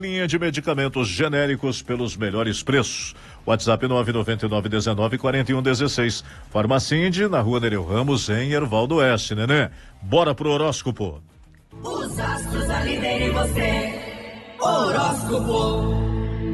Linha de medicamentos genéricos pelos melhores preços. WhatsApp 999-19-4116. Farmacinde, na rua Nereu Ramos, em Hervaldo Oeste, Nenê. Bora pro horóscopo. Os astros alinham em você. Horóscopo.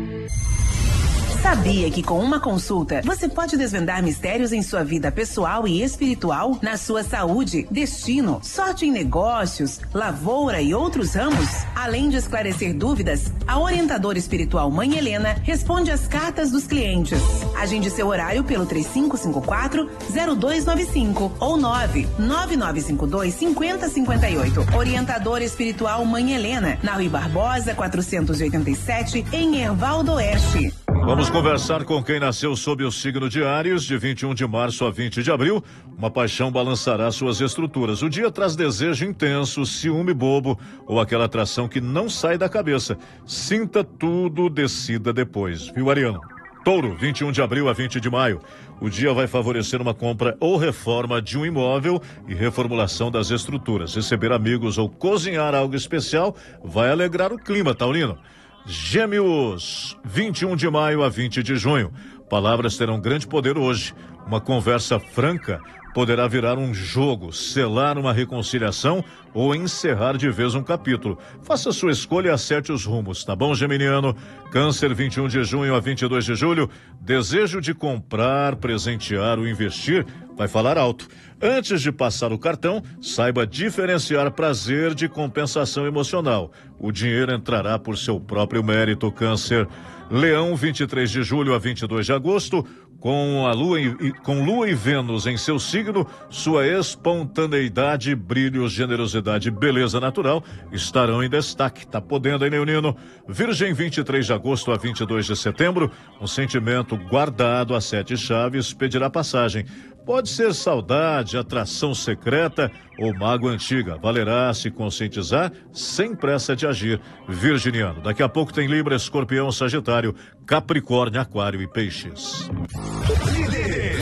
Sabia que com uma consulta você pode desvendar mistérios em sua vida pessoal e espiritual, na sua saúde, destino, sorte em negócios, lavoura e outros ramos? Além de esclarecer dúvidas, a orientadora espiritual Mãe Helena responde às cartas dos clientes. Agende seu horário pelo 3554-0295 ou 99952-5058. Orientadora espiritual Mãe Helena, na Rui Barbosa 487, em Hervaldo Oeste. Vamos conversar com quem nasceu sob o signo de Áries, de 21 de março a 20 de abril. Uma paixão balançará suas estruturas. O dia traz desejo intenso, ciúme bobo ou aquela atração que não sai da cabeça. Sinta tudo, decida depois. Viu, Ariano? Touro, 21 de abril a 20 de maio. O dia vai favorecer uma compra ou reforma de um imóvel e reformulação das estruturas. Receber amigos ou cozinhar algo especial vai alegrar o clima, taurino. Gêmeos, 21 de maio a 20 de junho. Palavras terão grande poder hoje. Uma conversa franca poderá virar um jogo, selar uma reconciliação ou encerrar de vez um capítulo. Faça sua escolha e acerte os rumos, tá bom, geminiano? Câncer, 21 de junho a 22 de julho. Desejo de comprar, presentear ou investir vai falar alto. Antes de passar o cartão, saiba diferenciar prazer de compensação emocional. O dinheiro entrará por seu próprio mérito, Câncer. Leão, 23 de julho a 22 de agosto. Com Lua e Vênus em seu signo, sua espontaneidade, brilho, generosidade e beleza natural estarão em destaque. Tá podendo, hein, Leonino? Virgem, 23 de agosto a 22 de setembro. Um sentimento guardado a 7 chaves pedirá passagem. Pode ser saudade, atração secreta ou mágoa antiga. Valerá se conscientizar sem pressa de agir. Virginiano. Daqui a pouco tem Libra, Escorpião, Sagitário, Capricórnio, Aquário e Peixes. Líder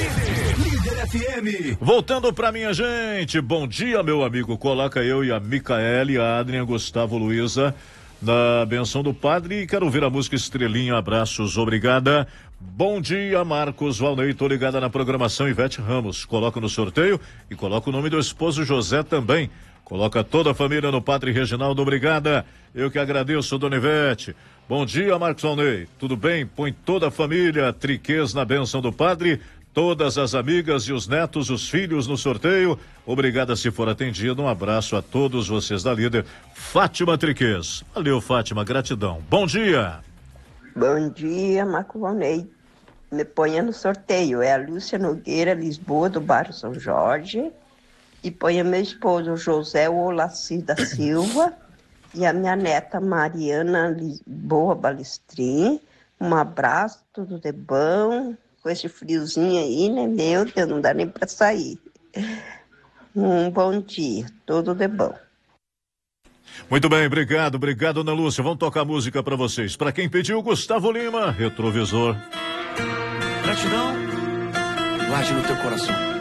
FM. Voltando pra minha gente. Bom dia, meu amigo. Coloca eu e a Micaele, a Adrian, Gustavo, Luísa na benção do padre e quero ouvir a música Estrelinha. Abraços, obrigada. Bom dia, Marcos Valnei, tô ligada na programação. Ivete Ramos, coloca no sorteio e coloca o nome do esposo José também. Coloca toda a família no Padre Reginaldo, obrigada. Eu que agradeço, dona Ivete. Bom dia, Marcos Valnei, tudo bem? Põe toda a família, Triquês na benção do padre, todas as amigas e os netos, os filhos no sorteio. Obrigada se for atendido, um abraço a todos vocês da Líder. Fátima Triquês, valeu, Fátima, gratidão. Bom dia. Bom dia, Marco Valnei. Me ponha no sorteio. É a Lúcia Nogueira, Lisboa, do bairro São Jorge. E ponha meu esposo, José Olaci da Silva. E a minha neta, Mariana Lisboa Balestrin. Um abraço, tudo de bom. Com esse friozinho aí, né? Meu Deus, não dá nem para sair. Um bom dia, tudo de bom. Muito bem, obrigado, Ana Lúcia. Vamos tocar música pra vocês. Pra quem pediu, Gustavo Lima, Retrovisor. Gratidão, guarde no teu coração.